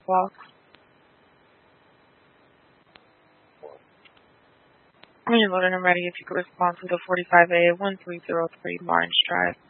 walk. When you're loaded and ready, if you could respond to the 45A 1303 Martin Drive.